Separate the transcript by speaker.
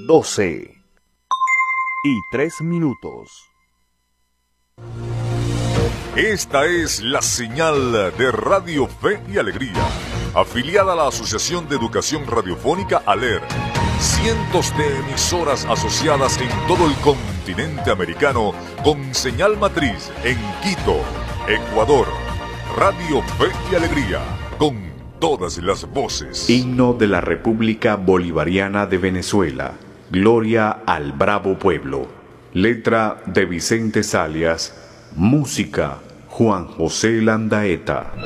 Speaker 1: 12:03.
Speaker 2: Esta es la señal de Radio Fe y Alegría, afiliada a la Asociación de Educación Radiofónica ALER. Cientos de emisoras asociadas en todo el continente americano con señal matriz en Quito, Ecuador. Radio Fe y Alegría, con todas las voces.
Speaker 3: Himno de la República Bolivariana de Venezuela. Gloria al bravo pueblo. Letra de Vicente Salias. Música Juan José Landaeta.